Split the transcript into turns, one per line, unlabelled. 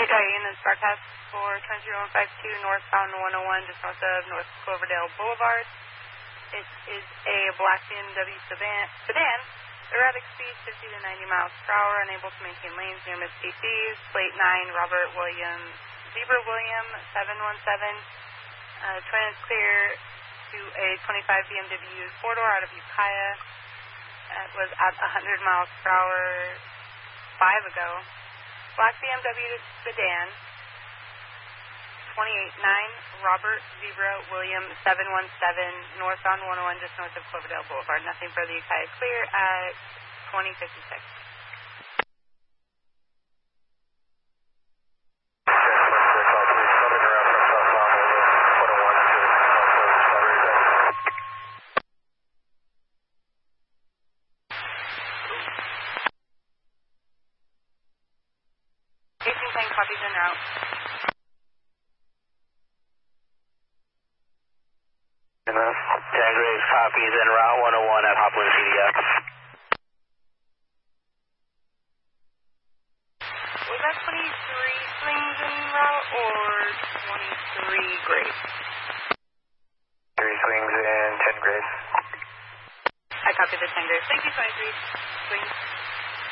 Ian is broadcast for 20152 northbound 101 just north of North Cloverdale Boulevard. It is a black BMW sedan. Erratic speed 50 to 90 miles per hour, unable to maintain lanes near mid-CCs. Plate 9, Robert William, Zebra William 717. Twin is clear to a 25 BMW 4-door out of Ukiah. It was at 100 miles per hour 5 ago. Black BMW sedan, 28-9, Robert Zebra William 717, northbound 101 just north of Cloverdale Boulevard. Nothing further, Ukiah clear at 2056. Copies en route.
Tangrave copies en route 101 at Hopland CDX.
Was that 23 swings en route or 23 Grace?
3 swings and 10 Grace.
I copied the 10 Grace. Thank you, 23 swings.